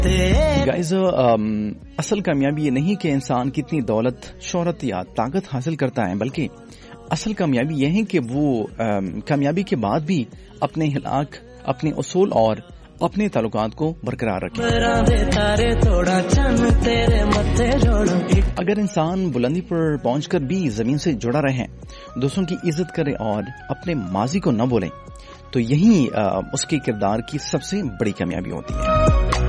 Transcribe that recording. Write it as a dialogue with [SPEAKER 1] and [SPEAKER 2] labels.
[SPEAKER 1] Guys, असल कामयाबी ये नहीं कि इंसान कितनी दौलत, शोहरत या ताकत हासिल करता है, बल्कि असल कामयाबी यह है कि वो कामयाबी के बाद भी अपने अखलाक, अपने उसूल और अपने ताल्लुकात को बरकरार रखे। अगर इंसान बुलंदी पर पहुंचकर भी जमीन से जुड़ा रहे, दूसरों की इज्जत करे और अपने माजी को न भूले, तो यही उसके किरदार की सबसे बड़ी कामयाबी होती है।